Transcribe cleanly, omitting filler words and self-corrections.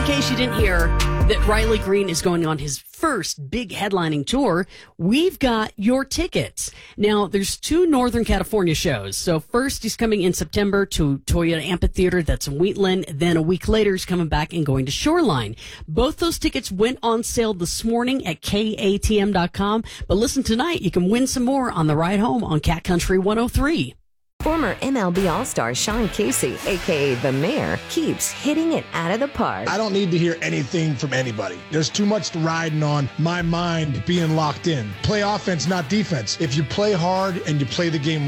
case you didn't hear that Riley Green is going on his first big headlining tour, we've got your tickets. Now, there's 2 Northern California shows. So first, he's coming in September to Toyota Amphitheater. That's in Wheatland. Then a week later, he's coming back and going to Shoreline. Both those tickets went on sale this morning at KATM.com. But listen, tonight, you can win some more on the ride home on Cat Country 103. Former MLB All-Star Sean Casey, a.k.a. The Mayor, keeps hitting it out of the park. I don't need to hear anything from anybody. There's too much riding on my mind being locked in. Play offense, not defense. If you play hard and you play the game